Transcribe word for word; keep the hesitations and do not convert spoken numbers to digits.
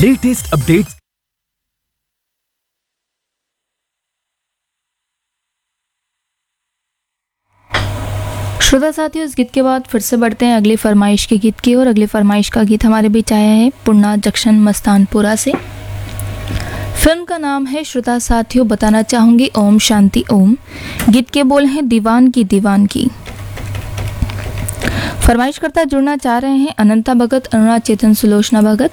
Latest updates. श्रोता साथियों, इस गीत के बाद फिर से बढ़ते हैं अगली फरमाइश के गीत की ओर। अगली फरमाइश का गीत हमारे बीच आया है पुन्ना जंक्शन मस्तानपुरा से। फिल्म का नाम है श्रोता साथियों बताना चाहूंगी ओम शांति ओम। गीत के बोल हैं दीवान की दीवान की। फरमाइश करता जुड़ना चाह रहे हैं अनंता भगत, अरुणा चेतन, सुलोचना भगत,